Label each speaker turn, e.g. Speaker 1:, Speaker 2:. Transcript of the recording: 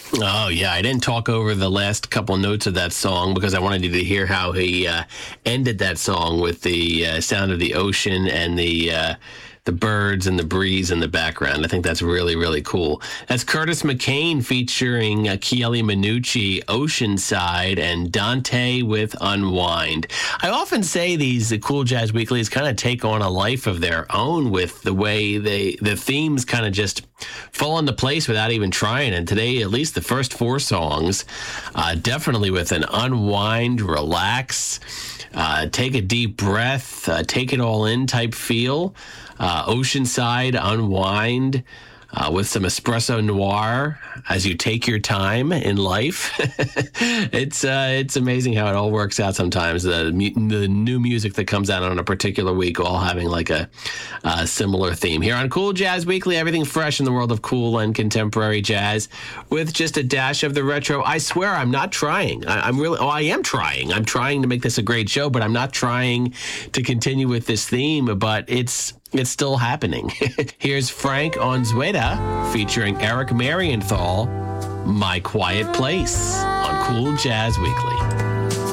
Speaker 1: Oh, yeah. I didn't talk over the last couple notes of that song because I wanted you to hear how he ended that song with the sound of the ocean and the birds and the breeze in the background. I think that's really, really cool. That's Curtis McCain featuring Chieli Minucci, Oceanside, and Dante with Unwind. I often say these Cool Jazz Weeklies kind of take on a life of their own with the way the themes kind of just fall into place without even trying. And today, at least the first four songs, definitely with an unwind, relax, take a deep breath, take it all in type feel. Oceanside, unwind with some espresso noir as you take your time in life. It's amazing how it all works out sometimes. The new music that comes out on a particular week all having like a similar theme. Here on Cool Jazz Weekly, everything fresh in the world of cool and contemporary jazz with just a dash of the retro. I swear I'm not trying. I am trying. I'm trying to make this a great show, but I'm not trying to continue with this theme, but it's still happening. Here's Frank Onzueta featuring Eric Marienthal, My Quiet Place on Cool Jazz Weekly.